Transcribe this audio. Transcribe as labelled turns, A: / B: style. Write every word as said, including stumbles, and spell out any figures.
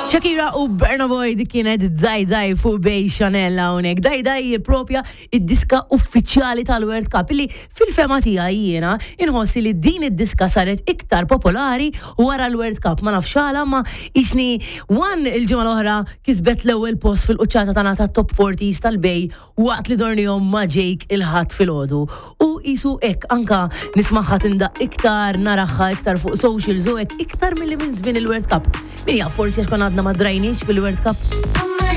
A: Shakira u Burna Boy dik kienet Daj Daj fuq bej Chanel hawnhekk. Daj Daj jippropja id-diska uffiċjali tal-World Cup li fil-fema tiegħi jiena inħossi li din id-diska saret iktar popolari wara l-World Cup. Ma nafx għala ma isni One il-ġimgħa l-oħra kisbet l-ewwel post fil-quċċata tagħna tat-top forties tal-bej waqt li dornihom ma' Jake il-ħadd filgħodu. U isu hekk anka nismaħħa tindaq iktar naraħħa iktar fuq socials u hekk iktar milli minn żmien il-World Cup. Min jaf forsi għax kon għadna ma drajniex fil-World Cup.